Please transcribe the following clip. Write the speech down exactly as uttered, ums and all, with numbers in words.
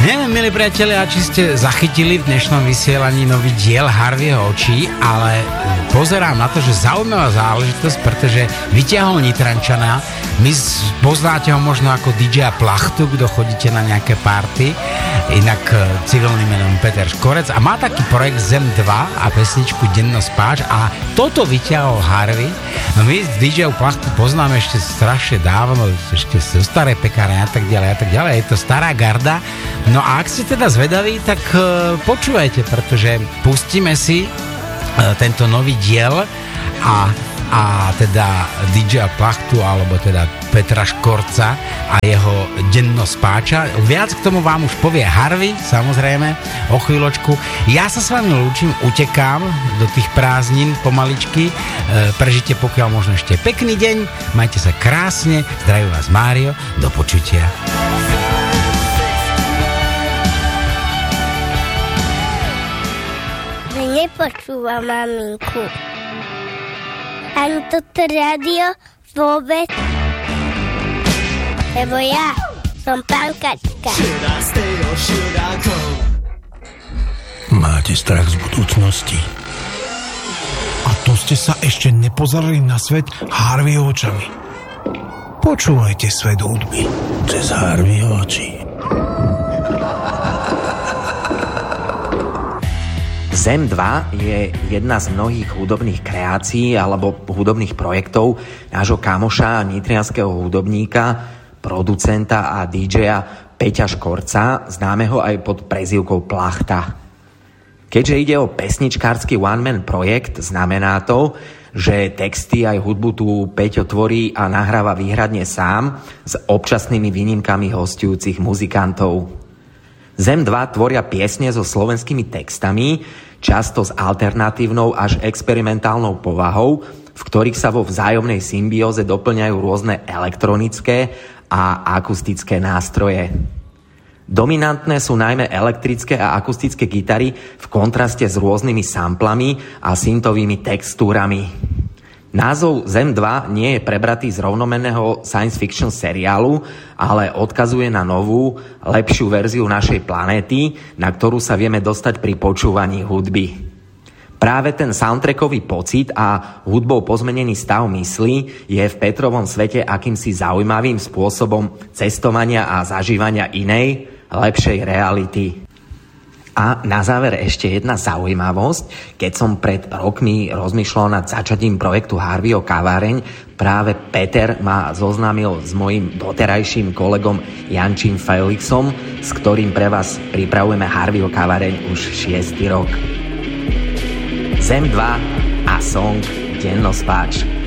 Neviem, milí priatelia, či ste zachytili v dnešnom vysielaní nový diel Harveyho očí, ale pozerám na to, že zaujímavá záležitosť, pretože vyťahol Nitrančana. My poznáte ho možno ako dý džeja Plachtu, kto chodíte na nejaké party, inak civilným menom Peter Škorec, a má taký projekt Zem dva a pesničku Denno spáč a toto vyťahol Harvey. No my s dý džejom Plachtu poznáme ešte strašne dávno, ešte zo staré pekárne a tak ďalej a tak ďalej, je to stará garda. No a ak ste teda zvedaví, tak uh, počúvajte, pretože pustíme si uh, tento nový diel a, a teda dý džeja Plachtu, alebo teda Petra Škorca a jeho Denno spáča. Viac k tomu vám už povie Harvey, samozrejme, o chvíľočku. Ja sa s vami lúčim, utekám do tých prázdnin pomaličky. E, prežite pokiaľ možno ešte pekný deň, majte sa krásne, zdraví vás Mário, do počutia. Nepočúvam maminku. Ani toto rádio vôbec. Lebo ja som pankačka. Máte strach z budúcnosti? A to ste sa ešte nepozerali na svet Harveyho očami. Počúvajte svet hudby Cez Harveyho oči. Zem dva je jedna z mnohých hudobných kreácií alebo hudobných projektov nášho kamoša, nitrianskeho hudobníka, producenta a dý džeja Peťa Škorca, známeho aj pod prezývkou Plachta. Keďže ide o pesničkársky one-man projekt, znamená to, že texty aj hudbu tu Peťo tvorí a nahráva výhradne sám s občasnými výnimkami hostujúcich muzikantov. Zem dva tvoria piesne so slovenskými textami, často s alternatívnou až experimentálnou povahou, v ktorých sa vo vzájomnej symbióze doplňajú rôzne elektronické a akustické nástroje. Dominantné sú najmä elektrické a akustické gitary v kontraste s rôznymi samplami a syntovými textúrami. Názov Zem dva nie je prebratý z rovnomenného science fiction seriálu, ale odkazuje na novú, lepšiu verziu našej planéty, na ktorú sa vieme dostať pri počúvaní hudby. Práve ten soundtrackový pocit a hudbou pozmenený stav mysli je v Petrovom svete akýmsi zaujímavým spôsobom cestovania a zažívania inej, lepšej reality. A na záver ešte jedna zaujímavosť. Keď som pred rokmi rozmýšľal nad začatím projektu Harveyho kaváreň, práve Peter ma zoznámil s mojím doterajším kolegom Jančím Felixom, s ktorým pre vás pripravujeme Harveyho kaváreň už šiesty rok. Zem dva a song Denno spáč.